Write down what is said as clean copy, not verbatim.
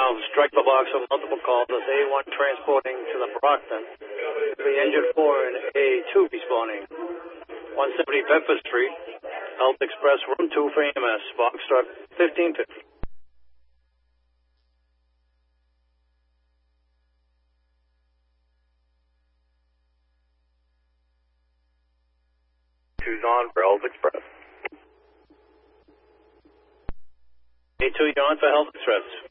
strike the box with multiple calls. That's A1 transporting to the Brockton. The engine 4 and A2 responding. 170 Bedford Street. Health Express, room 2 for EMS. Foxtrot 1550. Two's on for Health Express. A2, you're on for Health Express.